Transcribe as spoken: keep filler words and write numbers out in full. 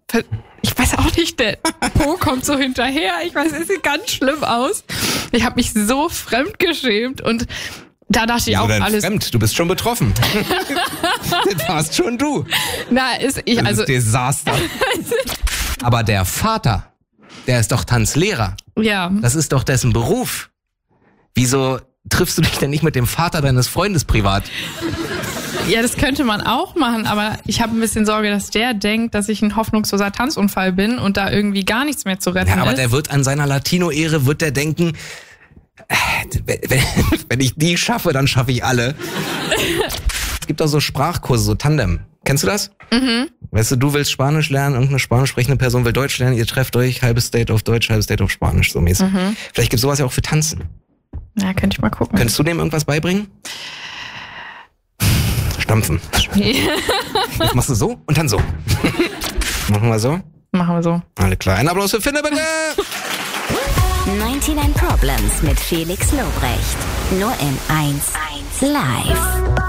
ich weiß auch nicht, der Po kommt so hinterher. Ich weiß, es sieht ganz schlimm aus. Ich habe mich so fremdgeschämt und da dachte ich Wieso auch denn alles. Fremd, du bist schon betroffen. Das warst schon du. Na, ist ich Das also ist Desaster. Aber der Vater, der ist doch Tanzlehrer. ja. Das ist doch dessen Beruf. Wieso triffst du dich denn nicht mit dem Vater deines Freundes privat? Ja, das könnte man auch machen, aber ich habe ein bisschen Sorge, dass der denkt, dass ich ein hoffnungsloser Tanzunfall bin und da irgendwie gar nichts mehr zu retten Ja, aber ist. der wird an seiner Latino-Ehre, wird der denken, äh, wenn, wenn ich die schaffe, dann schaffe ich alle. Es gibt auch so Sprachkurse, so Tandem. Kennst du das? Mhm. Weißt du, du willst Spanisch lernen, irgendeine spanisch sprechende Person will Deutsch lernen, ihr trefft euch, halbes Date auf Deutsch, halbes Date auf Spanisch, so mäßig. Mhm. Vielleicht gibt's sowas ja auch für Tanzen. Ja, könnte ich mal gucken. Könntest du dem irgendwas beibringen? Stampfen. Jetzt machst du so und dann so. Machen wir so? Machen wir so. Alle klar. Ein Applaus für Finne, bitte! neunundneunzig Problems mit Felix Lobrecht. Nur in eins Live.